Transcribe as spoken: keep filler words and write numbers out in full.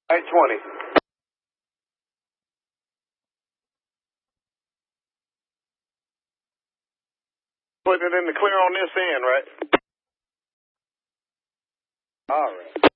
Right twenty. Putting it in the clear on this end, right? All right.